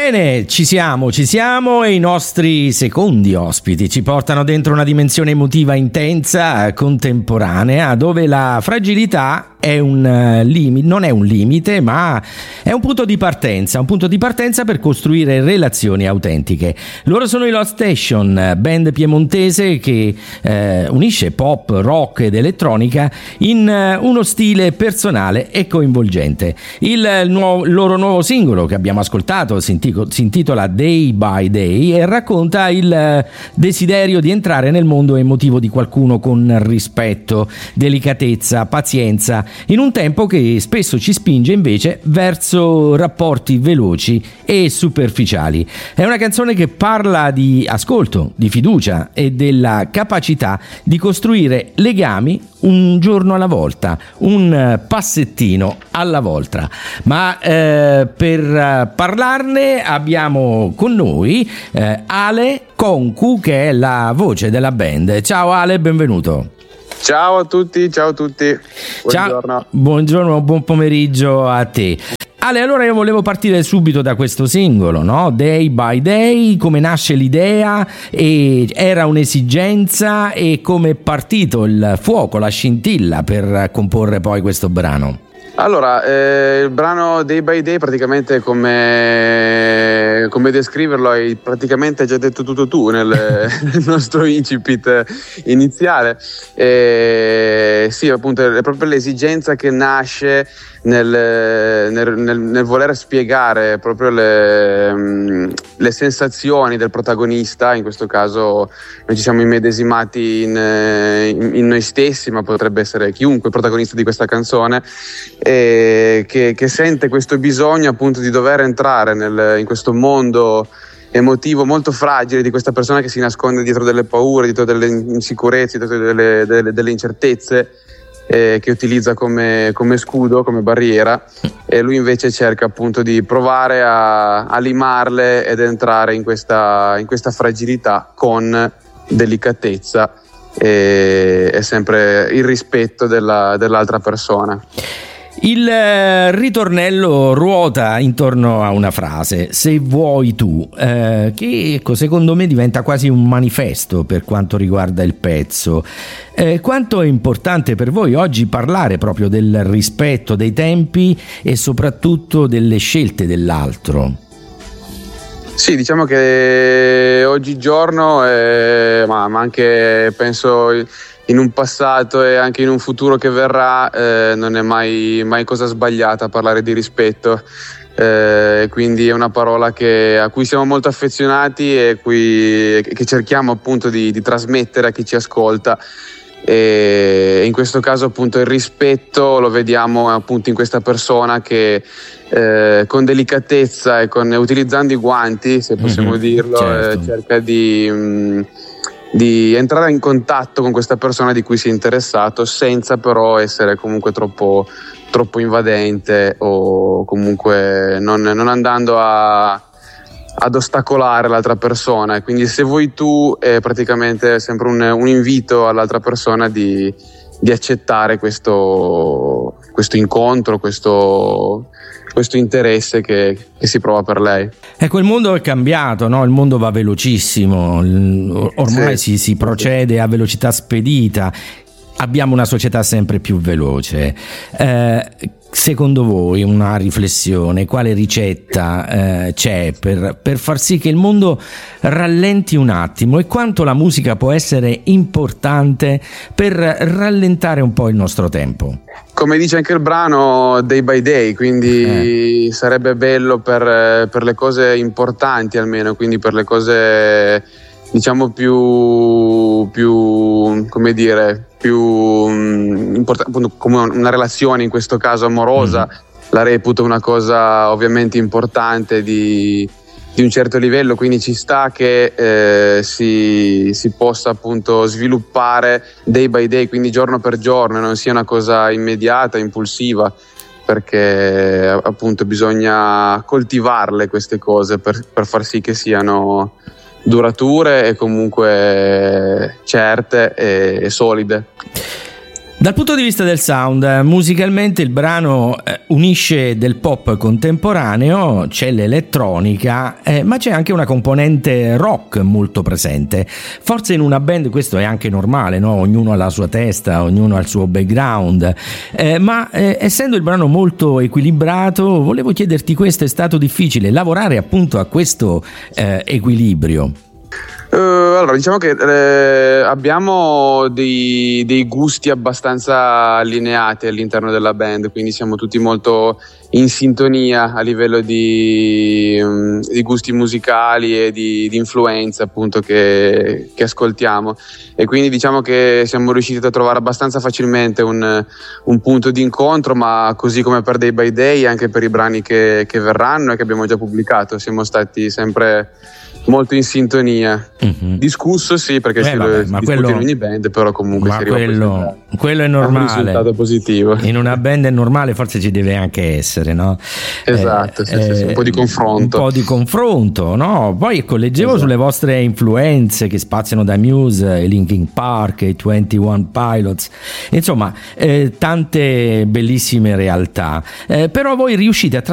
Bene, ci siamo e i nostri secondi ospiti ci portano dentro una dimensione emotiva intensa, contemporanea, dove la fragilità è non è un limite, ma è un punto di partenza per costruire relazioni autentiche. Loro sono i Lost Station, band piemontese che unisce pop, rock ed elettronica in uno stile personale e coinvolgente. Il loro nuovo singolo che abbiamo ascoltato si intitola Day by Day e racconta il desiderio di entrare nel mondo emotivo di qualcuno con rispetto, delicatezza, pazienza, in un tempo che spesso ci spinge invece verso rapporti veloci e superficiali. È una canzone che parla di ascolto, di fiducia e della capacità di costruire legami un giorno alla volta, un passettino alla volta. Ma per parlarne abbiamo con noi Ale Concu, che è la voce della band. Ciao Ale, benvenuto. Ciao a tutti. Buongiorno. Buongiorno, buon pomeriggio a te. Ale, allora io volevo partire subito da questo singolo, no? Day by Day, come nasce l'idea, e era un'esigenza, e come è partito il fuoco, la scintilla per comporre poi questo brano? Allora, il brano Day by Day praticamente come descriverlo hai praticamente già detto tutto tu nel nostro incipit iniziale. Sì, appunto è proprio l'esigenza che nasce nel voler spiegare proprio le sensazioni del protagonista. In questo caso noi ci siamo immedesimati in noi stessi, ma potrebbe essere chiunque protagonista di questa canzone, che sente questo bisogno appunto di dover entrare in questo mondo emotivo molto fragile di questa persona che si nasconde dietro delle paure, dietro delle insicurezze, dietro delle incertezze, che utilizza come scudo, come barriera, e lui invece cerca appunto di provare a limarle ed entrare in questa fragilità con delicatezza e sempre il rispetto dell'altra persona. Il ritornello ruota intorno a una frase, se vuoi tu, che secondo me diventa quasi un manifesto per quanto riguarda il pezzo. Quanto è importante per voi oggi parlare proprio del rispetto dei tempi e soprattutto delle scelte dell'altro? Sì, diciamo che oggigiorno, ma anche penso in un passato e anche in un futuro che verrà, non è mai cosa sbagliata parlare di rispetto, quindi è una parola a cui siamo molto affezionati e che cerchiamo appunto di trasmettere a chi ci ascolta. E in questo caso appunto il rispetto lo vediamo appunto in questa persona che con delicatezza e utilizzando i guanti, se possiamo dirlo, certo, cerca di entrare in contatto con questa persona di cui si è interessato, senza però essere comunque troppo invadente, o comunque non andando ad ostacolare l'altra persona. E quindi se vuoi tu è praticamente sempre un invito all'altra persona di accettare questo incontro, questo interesse che si prova per lei. Ecco, il mondo è cambiato, no? Il mondo va velocissimo, ormai sì, si procede a velocità spedita, abbiamo una società sempre più veloce. Secondo voi una riflessione, quale ricetta c'è per far sì che il mondo rallenti un attimo, e quanto la musica può essere importante per rallentare un po' il nostro tempo? Come dice anche il brano, day by day, quindi sarebbe bello per le cose importanti, almeno, quindi per le cose diciamo più come dire, più importante, come una relazione, in questo caso amorosa, la reputo una cosa ovviamente importante di un certo livello, quindi ci sta che si possa appunto sviluppare day by day, quindi giorno per giorno, non sia una cosa immediata, impulsiva, perché appunto bisogna coltivarle queste cose per far sì che siano durature e comunque certe e solide. Dal punto di vista del sound, musicalmente il brano unisce del pop contemporaneo, c'è l'elettronica, ma c'è anche una componente rock molto presente. Forse in una band questo è anche normale, no? Ognuno ha la sua testa, ognuno ha il suo background, ma essendo il brano molto equilibrato, volevo chiederti questo: è stato difficile lavorare appunto a questo equilibrio? Allora, diciamo che abbiamo dei gusti abbastanza allineati all'interno della band, quindi siamo tutti molto in sintonia a livello di gusti musicali e di influenza appunto che ascoltiamo, e quindi diciamo che siamo riusciti a trovare abbastanza facilmente un punto di incontro, ma così come per Day by Day, anche per i brani che verranno e che abbiamo già pubblicato siamo stati sempre molto in sintonia. Discusso sì, perché si discute in ogni band, però comunque si arriva quello è normale, un risultato positivo. In una band è normale, forse ci deve anche essere, no? Esatto, sì, un po' di confronto. Un po' di confronto, no? Poi leggevo sulle vostre influenze che spaziano da Muse, i Linkin Park, i 21 Pilots, insomma tante bellissime realtà, però voi riuscite a